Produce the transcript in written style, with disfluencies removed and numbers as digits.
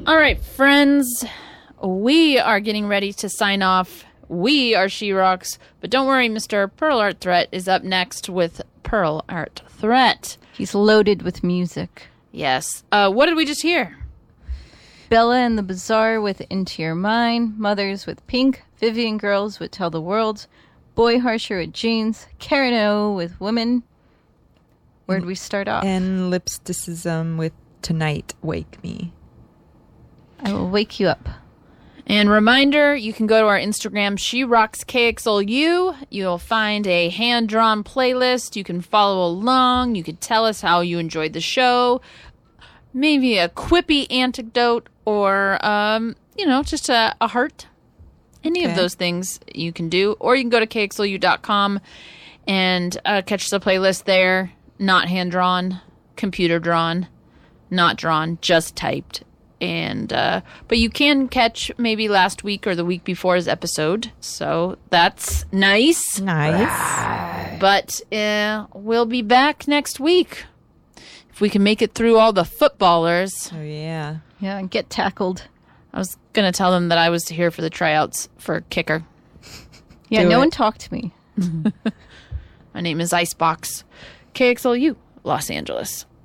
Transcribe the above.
All right, friends, we are getting ready to sign off. We are She-Rocks, but don't worry, Mr. Pearl Art Threat is up next with Pearl Art Threat. He's loaded with music. Yes. What did we just hear? Bella and the Bazaar with Into Your Mind, Mothers with Pink, Vivian Girls with Tell the World, Boy Harsher with Jeans, Karen O with Women. Where'd we start off? And Lipsticism with Tonight Wake Me. I will wake you up. And reminder, you can go to our Instagram, SheRocksKXLU. You'll find a hand-drawn playlist. You can follow along. You could tell us how you enjoyed the show. Maybe a quippy anecdote or, just a heart. Any of those things you can do. Or you can go to KXLU.com and catch the playlist there. Not hand-drawn, computer-drawn, not drawn, just typed. And but you can catch maybe last week or the week before's episode, so that's nice. But we'll be back next week if we can make it through all the footballers. Oh yeah, and get tackled. I was gonna tell them that I was here for the tryouts for kicker. Yeah, no one talked to me. My name is Icebox, KXLU, Los Angeles.